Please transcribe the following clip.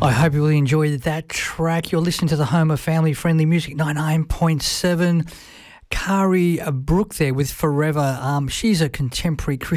I hope you really enjoyed that track. You're listening to the home of family-friendly music, 99.7. Kari Brooke there with Forever. She's a contemporary Christian